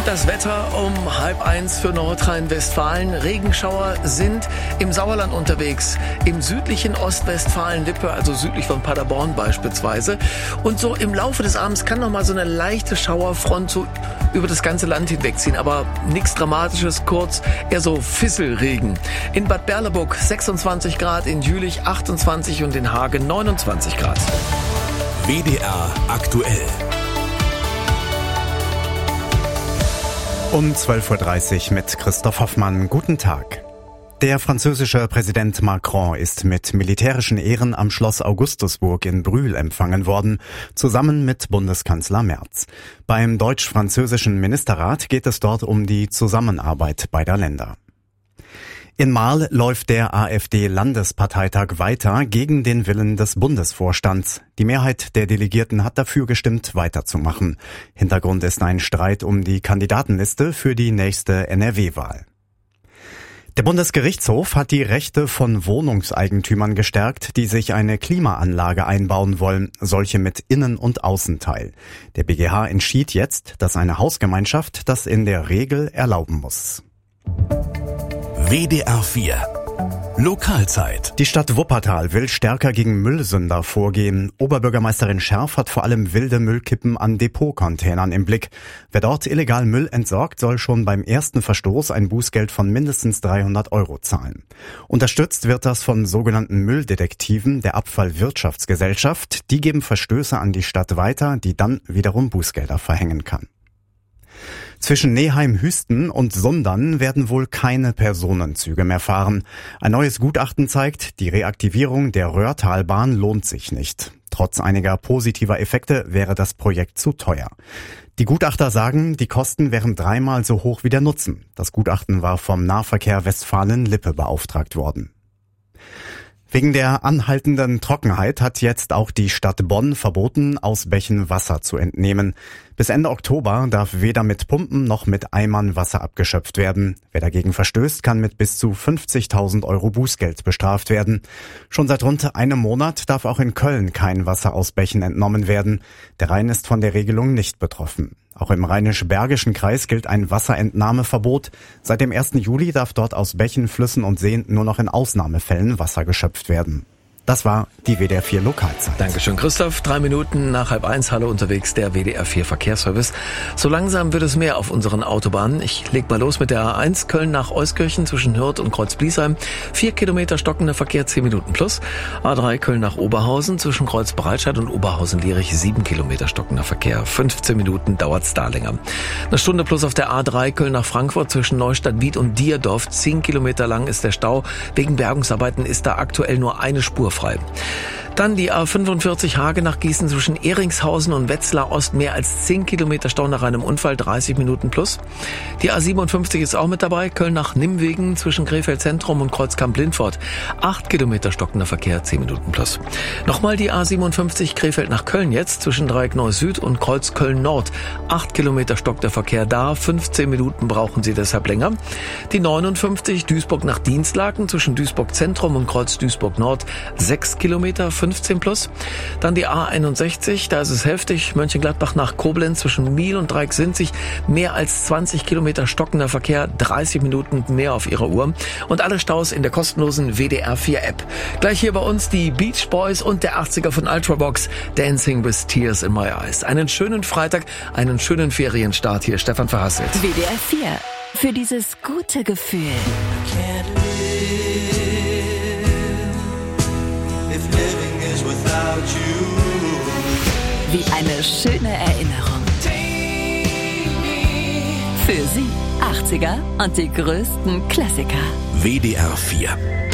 Das Wetter um 12:30 für Nordrhein-Westfalen. Regenschauer sind im Sauerland unterwegs, im südlichen Ostwestfalen-Lippe, also südlich von Paderborn beispielsweise. Und so im Laufe des Abends kann noch mal so eine leichte Schauerfront so über das ganze Land hinwegziehen. Aber nichts Dramatisches, kurz eher so Fisselregen. In Bad Berleburg 26 Grad, in Jülich 28 und in Hagen 29 Grad. WDR aktuell. Um 12:30 Uhr mit Christoph Hoffmann. Guten Tag. Der französische Präsident Macron ist mit militärischen Ehren am Schloss Augustusburg in Brühl empfangen worden, zusammen mit Bundeskanzler Merz. Beim deutsch-französischen Ministerrat geht es dort um die Zusammenarbeit beider Länder. In Marl läuft der AfD-Landesparteitag weiter gegen den Willen des Bundesvorstands. Die Mehrheit der Delegierten hat dafür gestimmt, weiterzumachen. Hintergrund ist ein Streit um die Kandidatenliste für die nächste NRW-Wahl. Der Bundesgerichtshof hat die Rechte von Wohnungseigentümern gestärkt, die sich eine Klimaanlage einbauen wollen, solche mit Innen- und Außenteil. Der BGH entschied jetzt, dass eine Hausgemeinschaft das in der Regel erlauben muss. WDR 4 Lokalzeit. Die Stadt Wuppertal will stärker gegen Müllsünder vorgehen. Oberbürgermeisterin Scherf hat vor allem wilde Müllkippen an Depotcontainern im Blick. Wer dort illegal Müll entsorgt, soll schon beim ersten Verstoß ein Bußgeld von mindestens 300 € zahlen. Unterstützt wird das von sogenannten Mülldetektiven der Abfallwirtschaftsgesellschaft. Die geben Verstöße an die Stadt weiter, die dann wiederum Bußgelder verhängen kann. Zwischen Neheim-Hüsten und Sundern werden wohl keine Personenzüge mehr fahren. Ein neues Gutachten zeigt, die Reaktivierung der Röhrtalbahn lohnt sich nicht. Trotz einiger positiver Effekte wäre das Projekt zu teuer. Die Gutachter sagen, die Kosten wären 3-mal so hoch wie der Nutzen. Das Gutachten war vom Nahverkehr Westfalen-Lippe beauftragt worden. Wegen der anhaltenden Trockenheit hat jetzt auch die Stadt Bonn verboten, aus Bächen Wasser zu entnehmen. Bis Ende Oktober darf weder mit Pumpen noch mit Eimern Wasser abgeschöpft werden. Wer dagegen verstößt, kann mit bis zu 50.000 € Bußgeld bestraft werden. Schon seit rund einem Monat darf auch in Köln kein Wasser aus Bächen entnommen werden. Der Rhein ist von der Regelung nicht betroffen. Auch im Rheinisch-Bergischen Kreis gilt ein Wasserentnahmeverbot. Seit dem 1. Juli darf dort aus Bächen, Flüssen und Seen nur noch in Ausnahmefällen Wasser geschöpft werden. Das war die WDR 4 Lokalzeit. Dankeschön, Christoph. 3 Minuten nach 12:30. Hallo unterwegs, der WDR 4 Verkehrsservice. So langsam wird es mehr auf unseren Autobahnen. Ich leg mal los mit der A1 Köln nach Euskirchen zwischen Hürth und Kreuz-Bliesheim. 4 Kilometer stockender Verkehr, 10 Minuten plus. A3 Köln nach Oberhausen zwischen Kreuz-Breitscheid und Oberhausen-Lierich. 7 Kilometer stockender Verkehr. 15 Minuten dauert's da länger. Eine Stunde plus auf der A3 Köln nach Frankfurt zwischen Neustadt-Wied und Dierdorf. 10 Kilometer lang ist der Stau. Wegen Bergungsarbeiten ist da aktuell nur eine Spur frei. Dann die A45 Hage nach Gießen zwischen Ehringshausen und Wetzlar Ost. Mehr als 10 Kilometer Stau nach einem Unfall, 30 Minuten plus. Die A57 ist auch mit dabei. Köln nach Nimwegen zwischen Krefeld Zentrum und Kreuzkamp-Lindfort. 8 Kilometer stockender Verkehr, 10 Minuten plus. Nochmal die A57 Krefeld nach Köln jetzt zwischen Dreieck Neuss Süd und Kreuz Köln Nord. 8 Kilometer stockt der Verkehr da. 15 Minuten brauchen Sie deshalb länger. Die 59 Duisburg nach Dienstlaken zwischen Duisburg Zentrum und Kreuz Duisburg Nord. 6 Kilometer, 15 plus. Dann die A61, da ist es heftig. Mönchengladbach nach Koblenz zwischen Miel und Dreieck-Sinzig. Mehr als 20 Kilometer stockender Verkehr, 30 Minuten mehr auf Ihrer Uhr. Und alle Staus in der kostenlosen WDR 4 App. Gleich hier bei uns die Beach Boys und der 80er von Ultravox. Dancing with Tears in My Eyes. Einen schönen Freitag, einen schönen Ferienstart. Hier Stefan Verhasselt. WDR 4. Für dieses gute Gefühl. Wie eine schöne Erinnerung. Für Sie 80er und die größten Klassiker. WDR 4